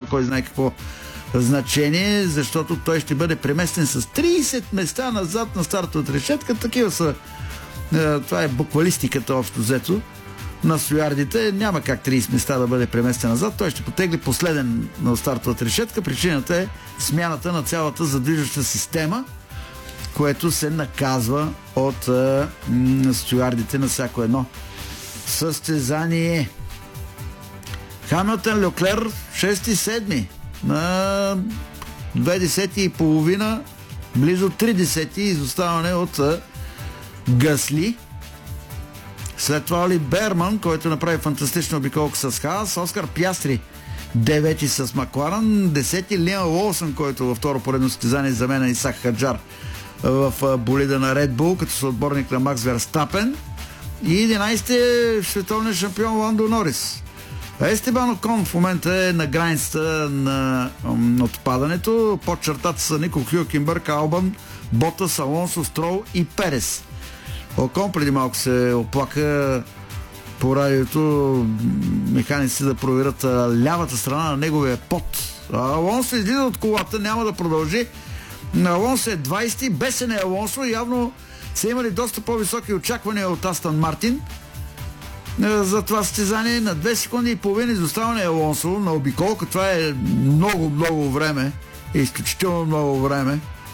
кой знае какво значение, защото той ще бъде преместен с 30 места назад на стартовата решетка. Такива са. Това е буквалистиката общо взето на стюардите. Няма как 30 места да бъде преместен назад. Той ще потегли последен на стартовата решетка. Причината е смяната на цялата задвижваща система, което се наказва от стюардите на всяко едно състезание. Хамилтън, Леклер 6-7 на 2,5, близо 3 изоставане от Гъсли. След това Оли Берман, който направи фантастична обиколка с Хаас. Оскар Пястри 9 с Макларен. 10 Лиам Лоусън, който във второ поредно състезание замена Исак Хаджар в болида на Red Bull, като съотборник на Макс Верстапен. И 11 е световният шампион Ландо Норис. Естебан Окон в момента е на границата на отпадането. Под чертата са Нико Хюлкенбърг, Албан, Ботас, Алонсо, Строл и Перес. Окон преди малко се оплака по радиото механици да проверят лявата страна на неговия пот. Алонсо излиза от колата, няма да продължи. Алонсо е 20, бесен е Алонсо, явно са имали доста по-високи очаквания от Астън Мартин за това състезание. На 2 секунди и половина изоставане Алонсо на обиколка. Това е много време, изключително много време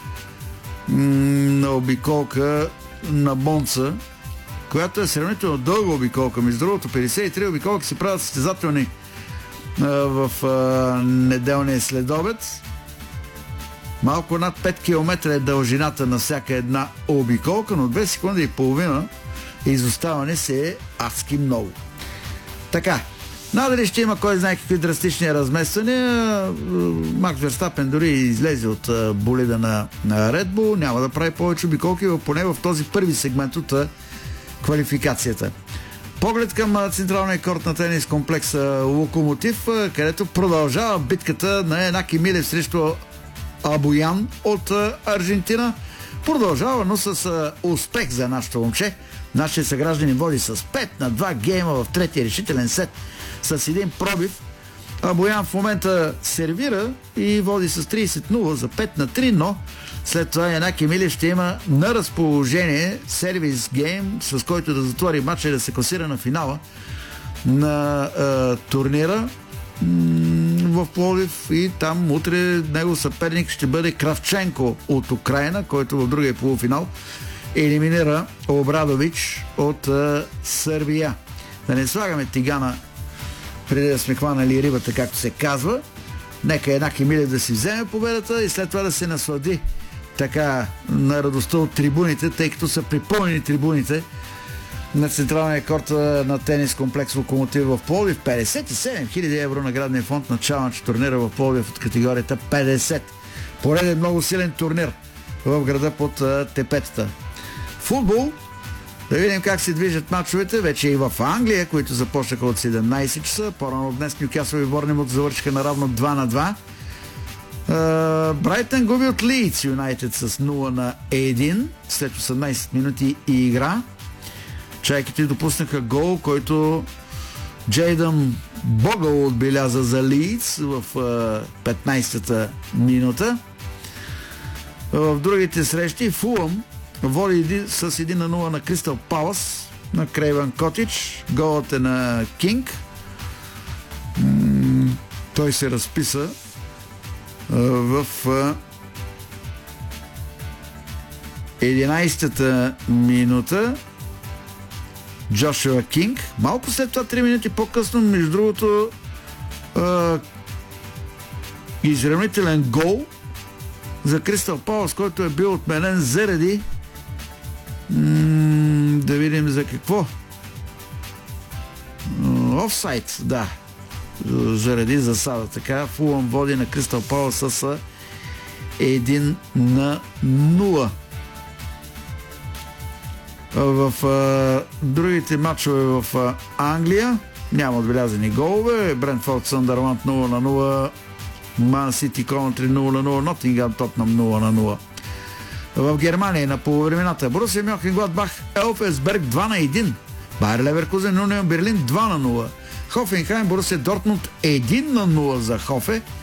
на обиколка на Монца, която е сравнително дълга обиколка. Между другото, 53 обиколки се правят състезателни в неделния следобед. Малко над 5 км е дължината на всяка една обиколка, но 2 секунди и половина изоставане се е адски много. Така, надали ще има кой знае какви драстични размествания. Макс Верстапен дори излезе от болида на Red Bull. Няма да прави повече обиколки, поне в този първи сегмент от квалификацията. Поглед към централния корт на тенис комплекса Локомотив, където продължава битката на Енаки Милев срещу Абоян от Аржентина. Продължава, но с успех за нашето момче. Нашия съгражданин води с 5-2 гейма в третия решителен сет с един пробив. Абоян в момента сервира и води с 30-0 за 5-3, но след това Енаки Милев ще има на разположение сервис гейм, с който да затвори матча и да се класира на финала на турнира в Пловдив, и там утре него съперник ще бъде Кравченко от Украина, който в другия полуфинал елиминира Обрадович от Сърбия. Да не слагаме тигана преди да сме хванали рибата, както се казва. Нека Енаки Милев да си вземе победата и след това да се наслади така на радостта от трибуните, тъй като са припълнени трибуните на централния корт на тенис комплекс Локомотив в Пловдив. 57 000 евро наградния фонд на чалъндж турнира в Пловдив от категорията 50. Пореден много силен турнир в града под тепетата. Футбол. Да видим как се движат мачовете. Вече и в Англия, които започнаха от 17 часа. По-рано днес Нюкасъл и Борнемут завършиха наравно 2-2. Брайтън губи от Лийдс Юнайтед с 0-1 след 18 минути и игра. Чайките допуснаха гол, който Джейдън Богъл отбеляза за Лийдс в 15-та минута. В другите срещи Фулъм води с 1-0 на Кристал Палас на Крейвън Котич. Голът е на Кинг. Той се разписа в 11-та минута. Джошуа Кинг. Малко след това, 3 минути по-късно, между другото, изравнителен гол за Кристал Палас, който е бил отменен заради да видим за какво. Офсайд, да. Заради засада. Така, Фулъм води на Кристал Палас с 1-0. В другите матчове в Англия няма отбелязани голове. Брентфорд Съндърланд 0-0, Ман Сити Контри 0-0, Нотингъм Тотнъм 0-0. В Германия на полувремената Борусия Мьонхенгладбах Елфсберг 2-1, Байер Леверкузен Унион Берлин 2-0, Хофенхайм Борусия Дортмунд 1-0 за Хофе.